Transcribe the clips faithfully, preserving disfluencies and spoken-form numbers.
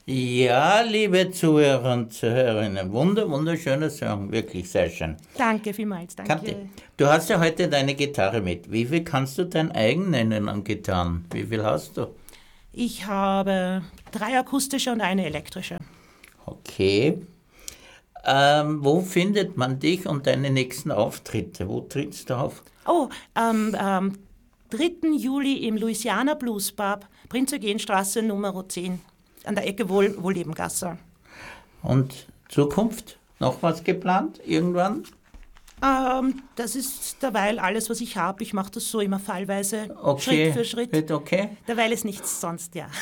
Ja, liebe Zuhörer und Zuhörerinnen, wunder, wunderschöner Song, wirklich sehr schön. Danke vielmals, danke. Kathi, du hast ja heute deine Gitarre mit. Wie viel kannst du dein eigen nennen an Gitarren? Wie viel hast du? Ich habe drei akustische und eine elektrische. Okay. Ähm, wo findet man dich und deine nächsten Auftritte? Wo trittst du auf? Oh, am ähm, dritten Juli im Louisiana Blues Pub, Prinz-Eugen-Straße Nummer zehn, an der Ecke Wohl Wohllebengasse. Und Zukunft? Noch was geplant? Irgendwann? Ähm, das ist derweil alles, was ich habe. Ich mache das so immer fallweise, Okay. Schritt für Schritt. Okay. Derweil ist nichts sonst, ja.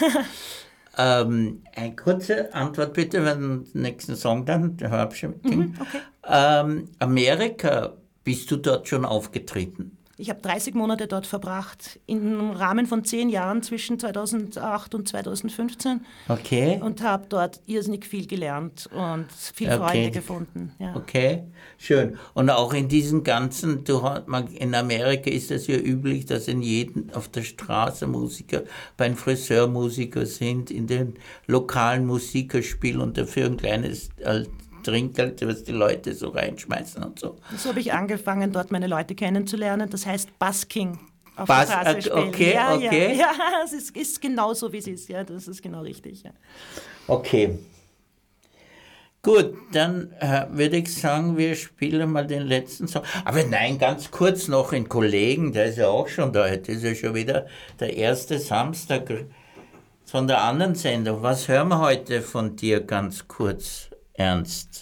Ähm, eine kurze Antwort bitte, wenn den nächsten Song dann, der Verabschiedung. Mhm, okay. Ähm, Amerika, bist du dort schon aufgetreten? Ich habe dreißig Monate dort verbracht, im Rahmen von zehn Jahren zwischen zweitausendacht und zweitausendfünfzehn. Okay. Und habe dort irrsinnig viel gelernt und viel Okay. Freunde gefunden. Ja. Okay, schön. Und auch in diesen ganzen, du, hast- man- in Amerika ist es ja üblich, dass in jedem auf der Straße Musiker, beim Friseur Musiker sind, in den lokalen Musiker spielen und dafür ein kleines äh, Trinkgeld, was die Leute so reinschmeißen und so. So habe ich angefangen, dort meine Leute kennenzulernen. Das heißt Busking auf Bus- der Straße äh, spielen. okay, ja, okay. Ja, ja, es ist, ist genau so, wie es ist. Ja, das ist genau richtig. Ja. Okay. Gut, dann äh, würde ich sagen, wir spielen mal den letzten Song. Aber nein, ganz kurz noch einen Kollegen, der ist ja auch schon da. Heute ist ja schon wieder der erste Samstag von der anderen Sendung. Was hören wir heute von dir ganz kurz, Ernst?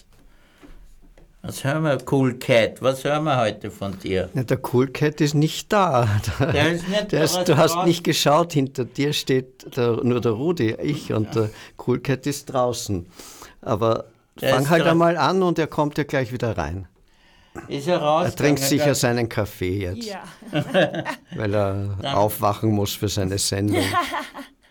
Was hören wir? Cool Cat, was hören wir heute von dir? Ja, der Cool Cat ist nicht da. Der, Der ist nicht der da, ist, was du hast draußen? nicht geschaut, hinter dir steht der, nur der Rudi, ich und der Cool Cat ist draußen. Aber Der fang ist halt dra- einmal an und er kommt ja gleich wieder rein. Ist er raus? Er trinkt sicher seinen Kaffee jetzt, Ja. weil er aufwachen muss für seine Sendung.